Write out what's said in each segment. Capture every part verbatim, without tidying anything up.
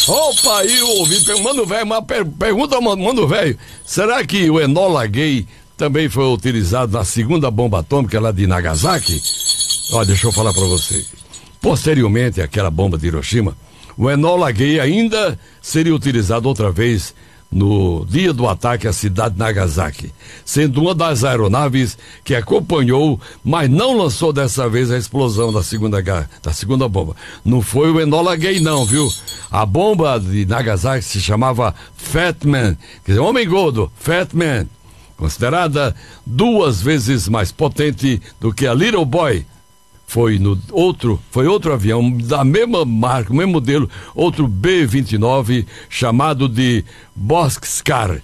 Opa, aí o ouvinte, mano velho, uma per pergunta, mano velho, será que o Enola Gay também foi utilizado na segunda bomba atômica lá de Nagasaki? Olha, deixa eu falar pra você. Posteriormente àquela bomba de Hiroshima, o Enola Gay ainda seria utilizado outra vez no dia do ataque à cidade de Nagasaki, sendo uma das aeronaves que acompanhou, mas não lançou dessa vez a explosão da segunda, da segunda bomba. Não foi o Enola Gay não, viu? A bomba de Nagasaki se chamava Fat Man, quer dizer, homem gordo, Fat Man, considerada duas vezes mais potente do que a Little Boy. Foi no outro, foi outro avião da mesma marca, o mesmo modelo, outro B vinte e nove, chamado de Boxcar.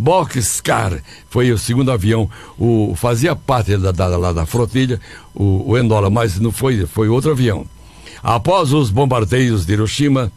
Boxcar foi o segundo avião, o, fazia parte da, da, da, da flotilha, o, o Enola, mas não foi, foi outro avião. Após os bombardeios de Hiroshima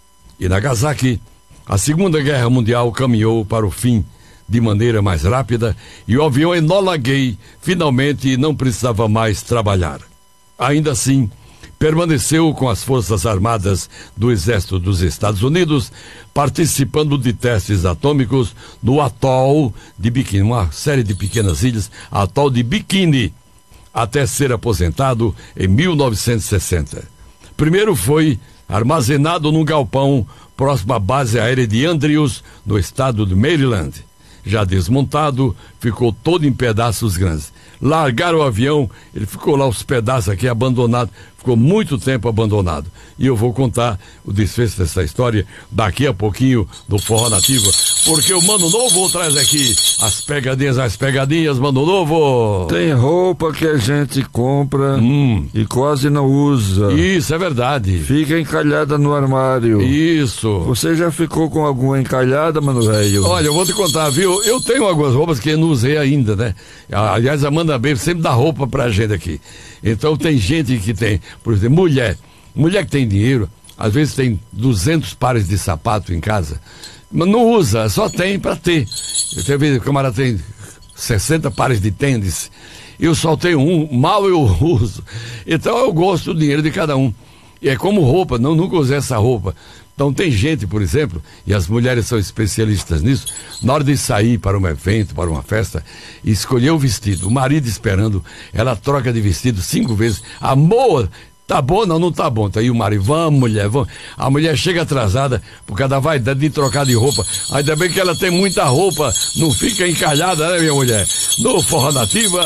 e Nagasaki, a Segunda Guerra Mundial caminhou para o fim de maneira mais rápida e o avião Enola Gay finalmente não precisava mais trabalhar. Ainda assim, permaneceu com as Forças Armadas do Exército dos Estados Unidos, participando de testes atômicos no atol de Bikini, uma série de pequenas ilhas, atol de Bikini, até ser aposentado em mil novecentos e sessenta. Primeiro foi armazenado num galpão próximo à base aérea de Andrews, no estado de Maryland. Já desmontado, ficou todo em pedaços grandes. Largaram o avião, ele ficou lá os pedaços aqui abandonado, ficou muito tempo abandonado. E eu vou contar o desfecho dessa história daqui a pouquinho do Forró Nativa, porque o Mano Novo traz aqui as pegadinhas, as pegadinhas, Mano Novo. Tem roupa que a gente compra hum. e quase não usa. Isso, é verdade. Fica encalhada no armário. Isso. Você já ficou com alguma encalhada, mano velho? Olha, eu vou te contar, viu? Eu tenho algumas roupas que eu não usei ainda, né? Aliás, a Amanda Baby sempre dá roupa pra gente aqui. Então tem gente que tem, por exemplo, mulher. Mulher que tem dinheiro, às vezes tem duzentos pares de sapato em casa, mas não usa, só tem pra ter. Eu tenho visto que o camarada tem sessenta pares de tênis, eu só tenho um, mal eu uso. Então eu gosto do dinheiro de cada um. E é como roupa, não, nunca usei essa roupa. Então tem gente, por exemplo, e as mulheres são especialistas nisso, na hora de sair para um evento, para uma festa, escolher o vestido, o marido esperando, ela troca de vestido cinco vezes. Amor, tá bom? Não, não tá bom. Tá aí o marido, vamos mulher, vamos. A mulher chega atrasada por causa da vaidade de trocar de roupa. Ainda bem que ela tem muita roupa, não fica encalhada, né, minha mulher? No Forró Nativa,